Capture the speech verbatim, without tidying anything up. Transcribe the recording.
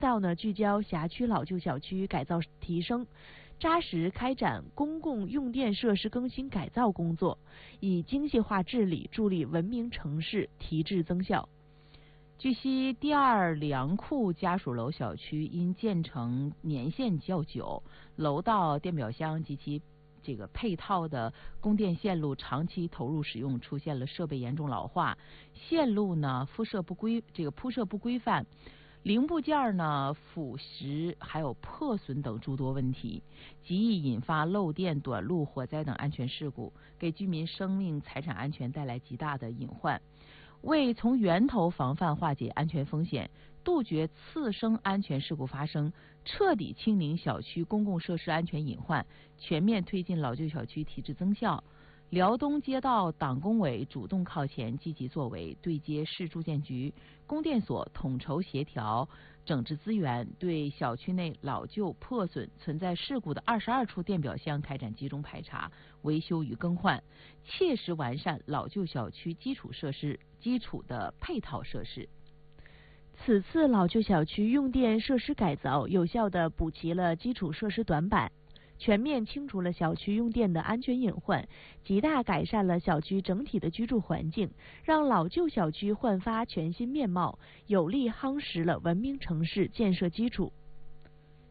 道呢，聚焦辖区老旧小区改造提升，扎实开展公共用电设施更新改造工作，以精细化治理助力文明城市提质增效。 据悉，第二粮库家属楼小区因建成年限较久，楼道、电表箱及其这个配套的供电线路长期投入使用，出现了设备严重老化、线路呢铺设不规这个铺设不规范、零部件呢腐蚀还有破损等诸多问题，极易引发漏电、短路、火灾等安全事故，给居民生命财产安全带来极大的隐患。为从源头防范化解安全风险，杜绝次生安全事故发生，彻底清零小区公共设施安全隐患，全面推进老旧小区提质增效，辽东街道党工委主动靠前，积极作为，对接市住建局、供电所统筹协调整治资源，对小区内老旧破损存在事故的二十二处电表箱开展集中排查、维修与更换，切实完善老旧小区基础设施基础的配套设施。 此次老旧小区用电设施改造，有效地补齐了基础设施短板，全面清除了小区用电的安全隐患，极大改善了小区整体的居住环境，让老旧小区焕发全新面貌，有力夯实了文明城市建设基础。